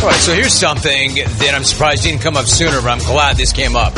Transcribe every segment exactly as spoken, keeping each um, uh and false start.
All right, so here's something that I'm surprised didn't come up sooner, but I'm glad this came up.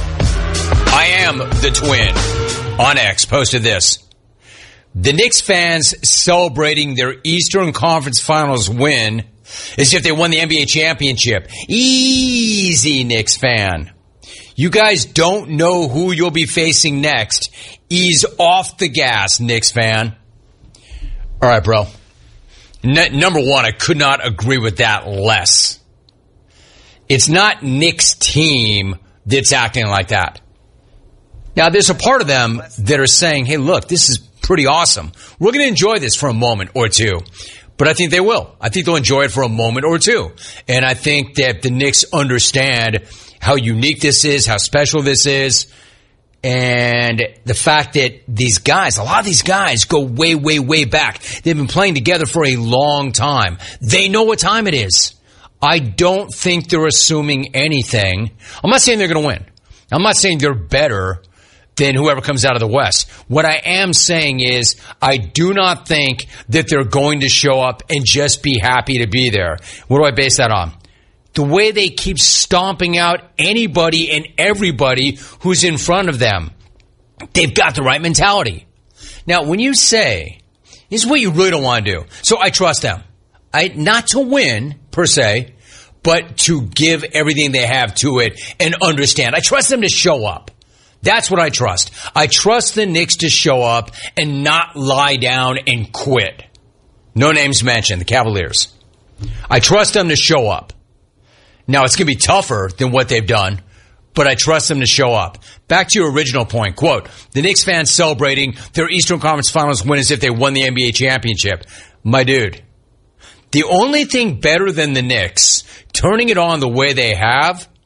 I am the twin on X posted this. The Knicks fans celebrating their Eastern Conference Finals win as if they won the N B A championship. Easy, Knicks fan. You guys don't know who you'll be facing next. Ease off the gas, Knicks fan. All right, bro. N- number one, I could not agree with that less. It's not Knicks' team that's acting like that. Now, there's a part of them that are saying, hey, look, this is pretty awesome. We're going to enjoy this for a moment or two. But I think they will. I think they'll enjoy it for a moment or two. And I think that the Knicks understand how unique this is, how special this is. And the fact that these guys, a lot of these guys go way, way, way back. They've been playing together for a long time. They know what time it is. I don't think they're assuming anything. I'm not saying they're going to win. I'm not saying they're better than whoever comes out of the West. What I am saying is I do not think that they're going to show up and just be happy to be there. What do I base that on? The way they keep stomping out anybody and everybody who's in front of them. They've got the right mentality. Now, when you say, this is what you really don't want to do. So I trust them. I not to win, per se, but to give everything they have to it and understand. I trust them to show up. That's what I trust. I trust the Knicks to show up and not lie down and quit. No names mentioned, the Cavaliers. I trust them to show up. Now, it's going to be tougher than what they've done, but I trust them to show up. Back to your original point, quote, the Knicks fans celebrating their Eastern Conference Finals win as if they won the N B A championship. My dude, the only thing better than the Knicks turning it on the way they have